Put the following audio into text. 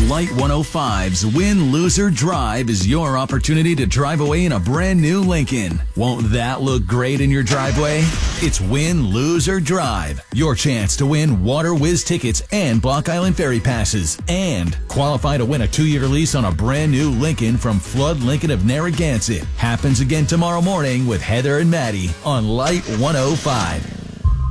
Light 105's Win, Lose, or Drive is your opportunity to drive away in a brand new Lincoln. Won't that look great in your driveway? It's Win, Lose, or Drive. Your chance to win Water Whiz tickets and Block Island Ferry passes. And qualify to win a 2-year lease on a brand new Lincoln from Flood Lincoln of Narragansett. Happens again tomorrow morning with Heather and Maddie on Light 105.